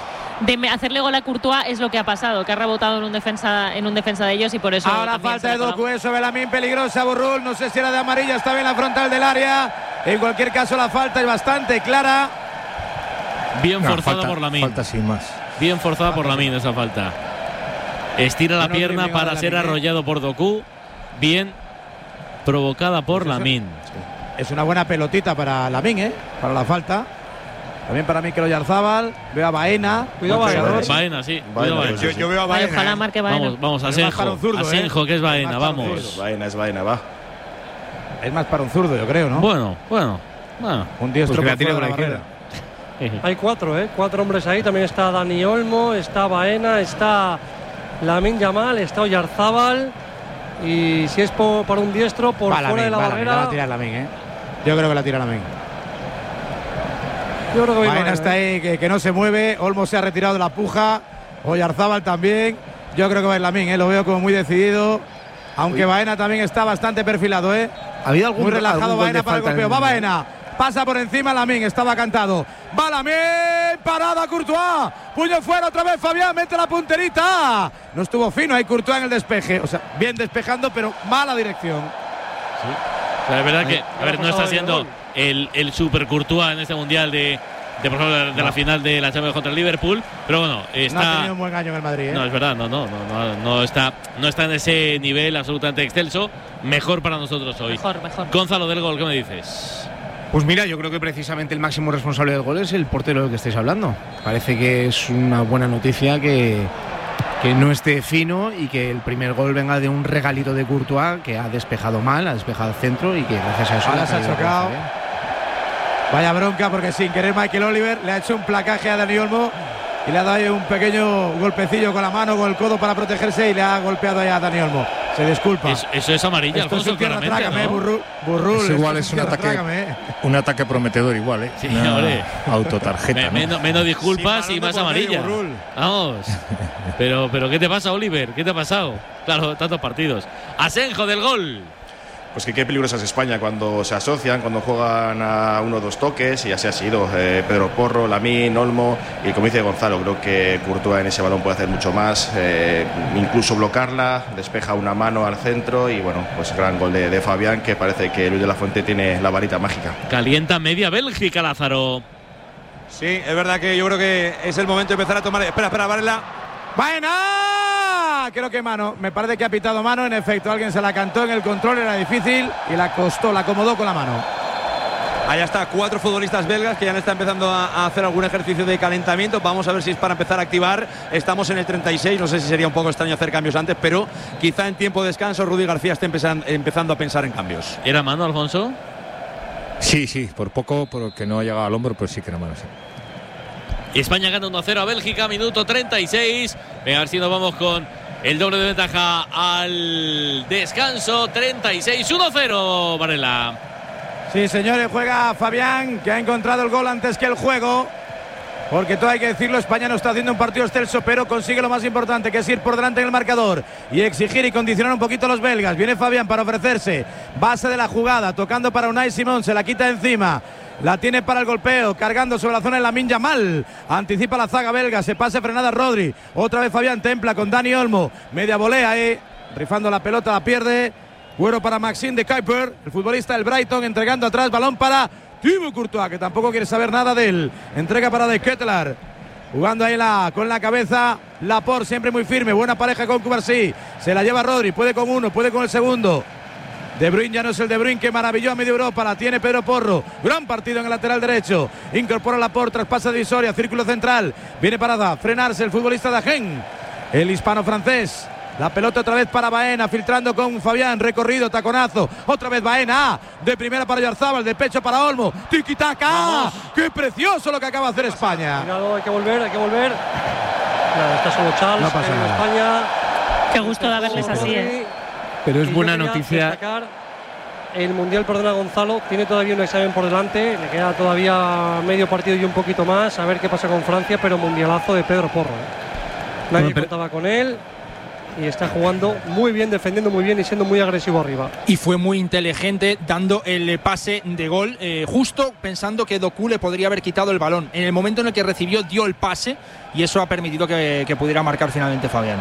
de hacerle gol a Courtois es lo que ha pasado, que ha rebotado en un defensa en un defensa de ellos y por eso ahora falta de Doku sobre Lamine, peligrosa Burrul, no sé si era de amarilla, está bien la frontal del área, en cualquier caso la falta es bastante clara. Bien no, forzada falta, por Lamine, falta sin más, bien forzada por Lamine esa falta. Estira la pierna para ser arrollado por Doku, bien provocada por Lamine. Es una buena pelotita para Lamine, ¿eh? Para la falta. También para Mikel Oyarzábal. Veo a Baena. Cuidado, Baena. Baena, sí. Cuidado, Baena. Yo, yo veo a Baena. Ay, ojalá marque Baena. Vamos, vamos, Asenjo. Zurdo, Asenjo, ¿eh? que es Baena, vamos. Baena es Baena, va. Es más para un zurdo, yo creo, ¿no? Bueno, bueno. Ah, un diestro pues por que la fuera de tire la con la barrera. Hay cuatro, ¿eh? Cuatro hombres ahí. También está Dani Olmo, está Baena, está Lamine Yamal, está Oyarzábal. Y si es por, para un diestro, por Va fuera Lamine, de la va barrera. Lamine, la va a tirar Lamine, ¿eh? Yo creo que la tira Lamine. Yo creo que Baena Baena, está ¿eh? ahí, que, que no se mueve. Olmo se ha retirado de la puja. Oyarzábal también. Yo creo que va a ir Lamine, ¿eh? Lo veo como muy decidido. Aunque Uy. Baena también está bastante perfilado, ¿eh? ¿Ha habido algún, muy relajado algún Baena para el golpeo. Va Baena. Pasa por encima Lamine, estaba cantado. Va Lamine, parada Courtois. Puño fuera otra vez Fabián, mete la punterita. No estuvo fino ahí Courtois en el despeje. O sea, bien despejando, pero mala dirección. Sí. O sea, es verdad que, a ver, no está siendo el, el super Courtois en este mundial de, de por ejemplo, de no. la final de la Champions contra el Liverpool. Pero bueno, está. No ha tenido un buen año en el Madrid, ¿eh? No, es verdad, no, no, no, no, no está, no está en ese nivel absolutamente excelso. Mejor para nosotros hoy. Mejor, mejor. Gonzalo del Gol, ¿qué me dices? Pues mira, yo creo que precisamente el máximo responsable del gol es el portero del que estáis hablando. Parece que es una buena noticia que, que no esté fino y que el primer gol venga de un regalito de Courtois, que ha despejado mal, ha despejado el centro y que gracias a eso ahora se ha chocado. Vaya bronca, porque sin querer Michael Oliver le ha hecho un placaje a Dani Olmo y le ha dado un pequeño golpecillo con la mano, con el codo para protegerse y le ha golpeado ahí a Dani Olmo. Se disculpa. Es, eso es amarilla, Esto Alfonso, es un tierra claramente, trágame, ¿no? burru, burrul, es igual, es es un ataque, trágame, ¿eh? un ataque prometedor igual, ¿eh? Sí, Una hombre. autotarjeta, Me, ¿no? menos, menos disculpas Sin y más balón de por amarilla. medio, burrul. Vamos. Pero, pero ¿qué te pasa, Oliver? ¿Qué te ha pasado? Claro, tantos partidos. Asenjo del Gol. Pues que qué peligrosa es España cuando se asocian, cuando juegan a uno o dos toques, y así ha sido. Eh, Pedro Porro, Lamine, Olmo, y como dice Gonzalo, creo que Courtois en ese balón puede hacer mucho más, eh, incluso bloquearla, despeja una mano al centro, y bueno, pues gran gol de, de Fabián, que parece que Luis de la Fuente tiene la varita mágica. Calienta media Bélgica, Lázaro. Sí, es verdad que yo creo que es el momento de empezar a tomar. Espera, espera, Varela. ¡Baena! Creo que mano, me parece que ha pitado mano. En efecto, alguien se la cantó en el control, era difícil y la costó, la acomodó con la mano. Allá está, cuatro futbolistas belgas que ya están empezando a, a hacer algún ejercicio de calentamiento. Vamos a ver si es para empezar a activar. Estamos en el treinta y seis, no sé si sería un poco extraño hacer cambios antes, pero quizá en tiempo de descanso Rudy García esté empezando, empezando a pensar en cambios. ¿Era mano, Alfonso? Sí, sí, por poco, porque no ha llegado al hombro, pero sí que era mano, sí. España gana uno cero a Bélgica, minuto treinta y seis. Venga, a ver si nos vamos con el doble de ventaja al descanso. treinta y seis, uno cero, Varela. Sí, señores, juega Fabián, que ha encontrado el gol antes que el juego. Porque todo hay que decirlo, España no está haciendo un partido excelso, pero consigue lo más importante, que es ir por delante en el marcador y exigir y condicionar un poquito a los belgas. Viene Fabián para ofrecerse, base de la jugada, tocando para Unai Simón, se la quita encima. La tiene para el golpeo, cargando sobre la zona de Lamine Yamal. Anticipa la zaga belga, se pase frenada Rodri. Otra vez Fabián templa con Dani Olmo. Media volea, eh. Rifando la pelota, la pierde. Cuero para Maxime de Kuiper, el futbolista del Brighton, entregando atrás, balón para Thibaut Courtois, que tampoco quiere saber nada de él. Entrega para De Ketelaar. Jugando ahí la, con la cabeza Laporte, siempre muy firme. Buena pareja con Cubarsí. Se la lleva Rodri, puede con uno, puede con el segundo. De Bruyne ya no es el De Bruyne que maravilló a medio Europa. La tiene Pedro Porro. Gran partido en el lateral derecho. Incorpora Laporte, traspasa divisoria, círculo central. Viene para frenarse el futbolista de Agen, el hispano-francés. La pelota otra vez para Baena, filtrando con Fabián, recorrido, taconazo. Otra vez Baena, de primera para Oyarzábal, de pecho para Olmo. Tiki-taka. ¡Qué precioso lo que acaba de hacer España! Cuidado, hay que volver, hay que volver. Nada, está solo Charles, no pasa en nada. España. Qué gusto de verles así, ¿eh? Pero es Y buena yo quería noticia. destacar el Mundial, perdona Gonzalo, tiene todavía un examen por delante, le queda todavía medio partido y un poquito más, a ver qué pasa con Francia, pero mundialazo de Pedro Porro. ¿eh? Nadie Bueno, pero- contaba con él y está jugando muy bien, defendiendo muy bien y siendo muy agresivo arriba. Y fue muy inteligente dando el pase de gol, eh, justo pensando que Doku le podría haber quitado el balón. En el momento en el que recibió, dio el pase y eso ha permitido que, que pudiera marcar finalmente Fabián.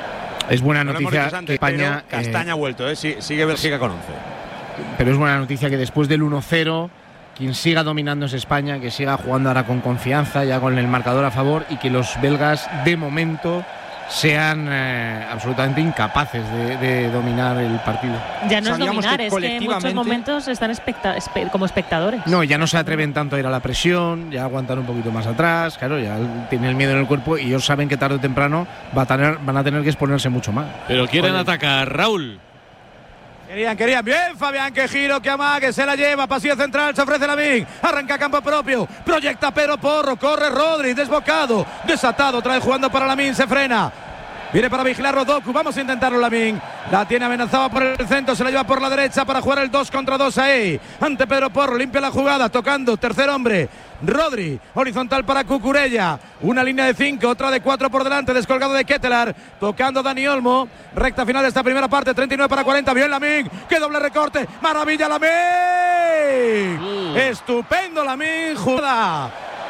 Es buena Lo hemos noticia dicho que antes, España. pero Castaña eh, ha vuelto, ¿eh? Sí, sigue Bélgica con once. pero es buena noticia que después del uno cero, quien siga dominando es España, que siga jugando ahora con confianza, ya con el marcador a favor, y que los belgas, de momento, sean eh, absolutamente incapaces de, de dominar el partido. Ya no es Sabíamos dominar, que es que en muchos colectivamente- momentos están especta- espe- como espectadores. No, ya no se atreven tanto a ir a la presión, ya aguantan un poquito más atrás, claro, ya tienen el miedo en el cuerpo y ellos saben que tarde o temprano va a tener, van a tener que exponerse mucho más. Pero quieren Joder. atacar, Raúl. Querían, querían. Bien, Fabián, que giro, que amague, se la lleva. Pasillo central, se ofrece Lamín. Arranca a campo propio. Proyecta Pedro Porro. Corre Rodri, desbocado. Desatado, trae jugando para Lamín, se frena. Viene para vigilar Doku, vamos a intentarlo Lamín. La tiene amenazada por el centro, se la lleva por la derecha para jugar el dos contra dos ahí. Ante Pedro Porro, limpia la jugada, tocando, tercer hombre. Rodri, horizontal para Cucurella. Una línea de cinco, otra de cuatro por delante, descolgado de Ketelaar. Tocando Dani Olmo. Recta final de esta primera parte, treinta y nueve para cuarenta. Bien Lamín, qué doble recorte. Maravilla Lamín. Uh. Estupendo Lamín, jugada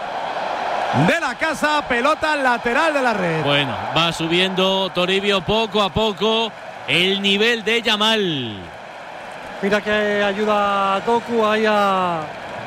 de la casa, pelota lateral de la red. Bueno, va subiendo Toribio poco a poco el nivel de Yamal. Mira que ayuda a Doku ahí a,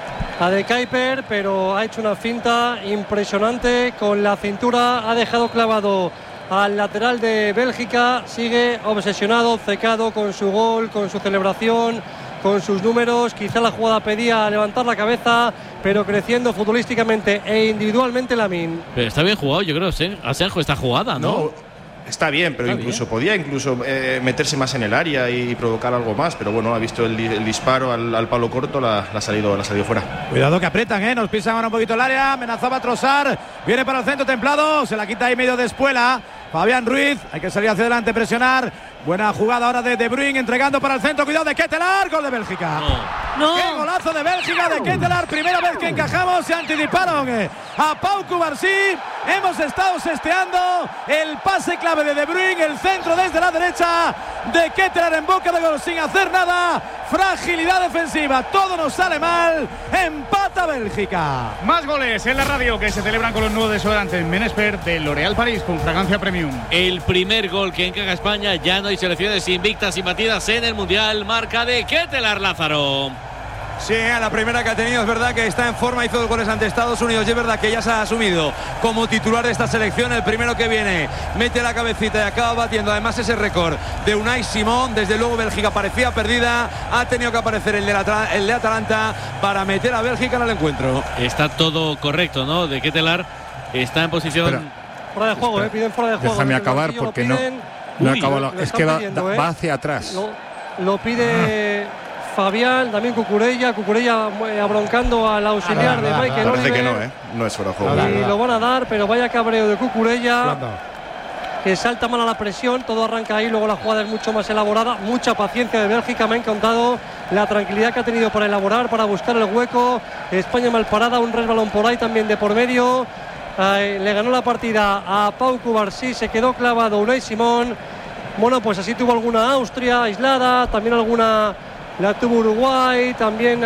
a De Kuyper, pero ha hecho una finta impresionante con la cintura, ha dejado clavado al lateral de Bélgica, sigue obsesionado, obcecado con su gol, con su celebración, con sus números. Quizá la jugada pedía levantar la cabeza, pero creciendo futbolísticamente e individualmente Lamín. Pero está bien jugado, yo creo, ¿sí? Asenjo esta jugada, ¿no? No, está bien, pero está incluso bien. Podía incluso eh, meterse más en el área y provocar algo más, pero bueno, ha visto el, el disparo al, al palo corto, la, la, ha salido, la ha salido fuera. Cuidado que apretan, ¿eh? Nos pisan ahora un poquito el área, amenazaba a Trossard, viene para el centro templado, se la quita ahí medio de espuela. Fabián Ruiz, hay que salir hacia adelante, presionar. Buena jugada ahora de De Bruyne, entregando para el centro. Cuidado de Ketelaar, gol de Bélgica. No. ¡Qué golazo de Bélgica de Ketelaar! Primera vez que encajamos, se anticiparon a Pau Cubarsí. Hemos estado sesteando el pase clave de De Bruyne, el centro desde la derecha de Ketelaar en boca de gol sin hacer nada. Fragilidad defensiva, todo nos sale mal. Empata Bélgica. Más goles en la radio que se celebran con los nuevos desodorantes Menesper de L'Oréal París con fragancia premium. El primer gol que encaja España, ya no hay selecciones invictas y batidas en el Mundial, marca de Ketelaar Lázaro. Sí, a la primera que ha tenido, es verdad que está en forma, hizo dos goles ante Estados Unidos y es verdad que ya se ha asumido como titular de esta selección. El primero que viene, mete la cabecita y acaba batiendo además ese récord de Unai Simón. Desde luego Bélgica parecía perdida, ha tenido que aparecer el de, la, el de Atalanta para meter a Bélgica en el encuentro. Está todo correcto, ¿no? De Ketelaar está en posición... Espera. Fuera de juego, eh, piden fuera de juego. Déjame acabar porque no, no Uy, acabo lo, la, lo es que va, pidiendo, da, eh. va hacia atrás. Lo, lo pide ah. Fabián, también Cucurella, Cucurella eh, abroncando al auxiliar de Michael Parece Oliver. que no, ¿eh? No es fuera de juego. Y lo van a dar, pero vaya cabreo de Cucurella, que salta mal a la presión, todo arranca ahí, luego la jugada es mucho más elaborada, mucha paciencia de Bélgica, me ha encantado la tranquilidad que ha tenido para elaborar, para buscar el hueco. España mal parada, un resbalón por ahí también de por medio. Eh, le ganó la partida a Pau Cubarsí, se quedó clavado Unai Simón. Bueno, pues así tuvo alguna Austria aislada, también alguna la tuvo Uruguay, también